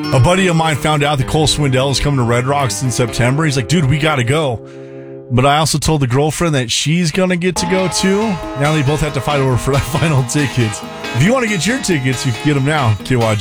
A buddy of mine found out that Cole Swindell is coming to Red Rocks in September. He's like, dude, we got to go. But I also told the girlfriend that she's going to get to go too. Now they both have to fight over for that final tickets. If you want to get your tickets, you can get them now. KYG.